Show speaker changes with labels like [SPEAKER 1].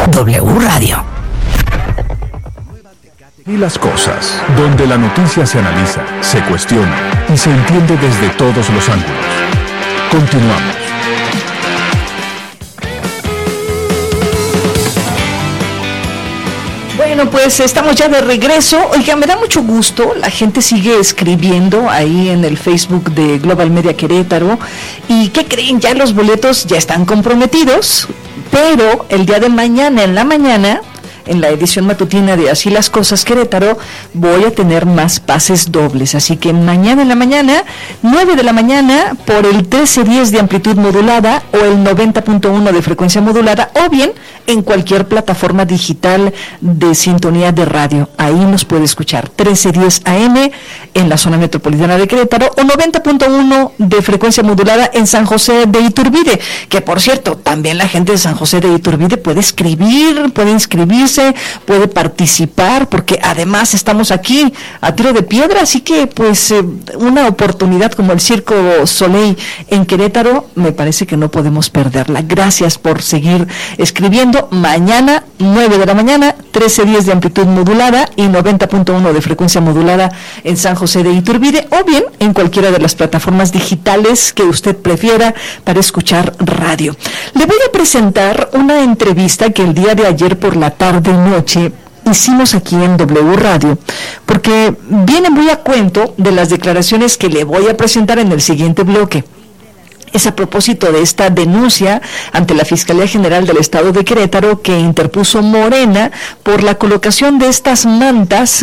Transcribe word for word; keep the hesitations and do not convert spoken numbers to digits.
[SPEAKER 1] W Radio.
[SPEAKER 2] Y las cosas, donde la noticia se analiza, se cuestiona y se entiende desde todos los ángulos. Continuamos.
[SPEAKER 3] Bueno, pues estamos ya de regreso. Oiga, me da mucho gusto, la gente sigue escribiendo ahí en el Facebook de Global Media Querétaro. ¿Y qué creen? Ya los boletos ya están comprometidos, pero el día de mañana, en la mañana, en la edición matutina de Así las Cosas Querétaro, voy a tener más pases dobles. Así que mañana en la mañana, nueve de la mañana, por el trece diez de amplitud modulada o el noventa punto uno de frecuencia modulada, o bien en cualquier plataforma digital de sintonía de radio. Ahí nos puede escuchar trece diez A M en la zona metropolitana de Querétaro o noventa punto uno de frecuencia modulada en San José de Iturbide, que por cierto, también la gente de San José de Iturbide puede escribir, puede inscribirse, puede participar, porque además estamos aquí a tiro de piedra, así que pues eh, una oportunidad como el Circo Soleil en Querétaro, me parece que no podemos perderla. Gracias por seguir escribiendo. Mañana, nueve de la mañana, trece diez de amplitud modulada y noventa punto uno de frecuencia modulada en San José de Iturbide, o bien en cualquiera de las plataformas digitales que usted prefiera para escuchar radio. Le voy a presentar una entrevista que el día de ayer por la tarde noche hicimos aquí en W Radio, porque viene muy a cuento de las declaraciones que le voy a presentar en el siguiente bloque. Es a propósito de esta denuncia ante la Fiscalía General del Estado de Querétaro que interpuso Morena por la colocación de estas mantas